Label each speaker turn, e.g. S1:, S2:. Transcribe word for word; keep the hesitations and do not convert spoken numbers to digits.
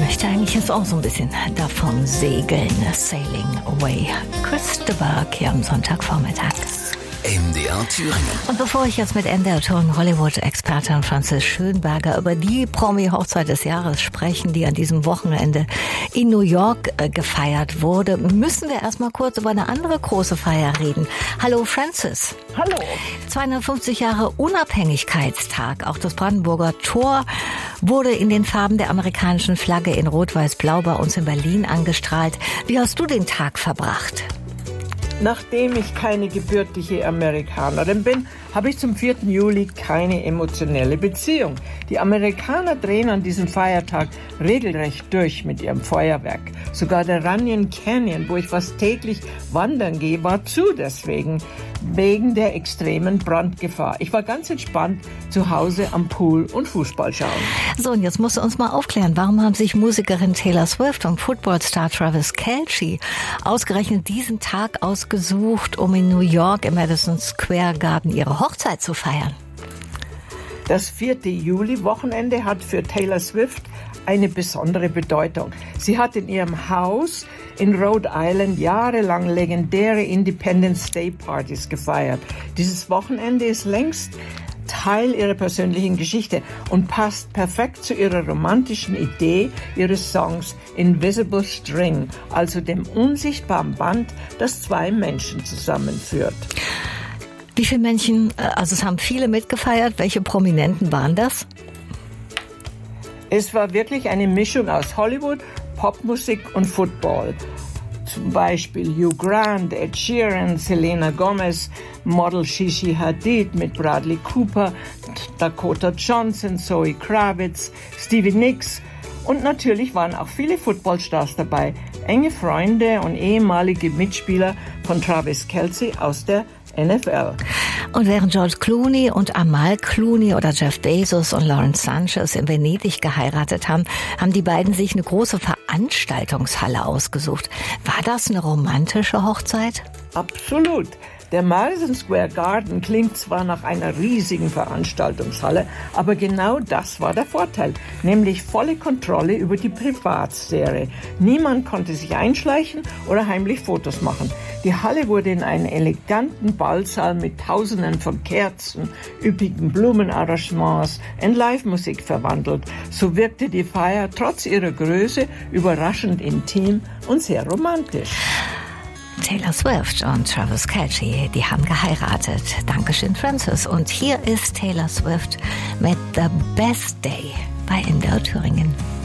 S1: möchte eigentlich jetzt auch so ein bisschen davon segeln. Sailing Away. Chris de Burgh hier am Sonntagvormittag.
S2: M D R Thüringen.
S1: Und bevor ich jetzt mit M D R Thüringen Hollywood-Expertin Franziska Schönberger über die Promi-Hochzeit des Jahres sprechen, die an diesem Wochenende in New York äh, gefeiert wurde, müssen wir erstmal kurz über eine andere große Feier reden. Hallo Francis.
S3: Hallo.
S1: zweihundertfünfzig Jahre Unabhängigkeitstag. Auch das Brandenburger Tor wurde in den Farben der amerikanischen Flagge in Rot-Weiß-Blau bei uns in Berlin angestrahlt. Wie hast du den Tag verbracht?
S3: Nachdem ich keine gebürtige Amerikanerin bin, habe ich zum vierten Juli keine emotionelle Beziehung. Die Amerikaner drehen an diesem Feiertag regelrecht durch mit ihrem Feuerwerk. Sogar der Runyon Canyon, wo ich fast täglich wandern gehe, war zu deswegen, wegen der extremen Brandgefahr. Ich war ganz entspannt zu Hause am Pool und Fußball schauen.
S1: So, und jetzt musst du uns mal aufklären, warum haben sich Musikerin Taylor Swift und Footballstar Travis Kelce ausgerechnet diesen Tag ausgesucht, um in New York im Madison Square Garden ihre Hochzeit zu feiern?
S3: Das vierte Juli-Wochenende hat für Taylor Swift eine besondere Bedeutung. Sie hat in ihrem Haus in Rhode Island jahrelang legendäre Independence Day Partys gefeiert. Dieses Wochenende ist längst Teil ihrer persönlichen Geschichte und passt perfekt zu ihrer romantischen Idee ihres Songs Invisible String, also dem unsichtbaren Band, das zwei Menschen zusammenführt.
S1: Wie viele Menschen, also es haben viele mitgefeiert, welche Prominenten waren das?
S3: Es war wirklich eine Mischung aus Hollywood, Popmusik und Football. Zum Beispiel Hugh Grant, Ed Sheeran, Selena Gomez, Model Gigi Hadid mit Bradley Cooper, Dakota Johnson, Zoe Kravitz, Stevie Nicks und natürlich waren auch viele Footballstars dabei, enge Freunde und ehemalige Mitspieler von Travis Kelce aus der N F L.
S1: Und während George Clooney und Amal Clooney oder Jeff Bezos und Lawrence Sanchez in Venedig geheiratet haben, haben die beiden sich eine große Veranstaltungshalle ausgesucht. War das eine romantische Hochzeit?
S3: Absolut. Der Madison Square Garden klingt zwar nach einer riesigen Veranstaltungshalle, aber genau das war der Vorteil, nämlich volle Kontrolle über die Privatsphäre. Niemand konnte sich einschleichen oder heimlich Fotos machen. Die Halle wurde in einen eleganten Ballsaal mit Tausenden von Kerzen, üppigen Blumenarrangements und Live-Musik verwandelt. So wirkte die Feier trotz ihrer Größe überraschend intim und sehr romantisch.
S1: Taylor Swift und Travis Kelce, die haben geheiratet. Dankeschön, Francis. Und hier ist Taylor Swift mit The Best Day bei M D R Thüringen.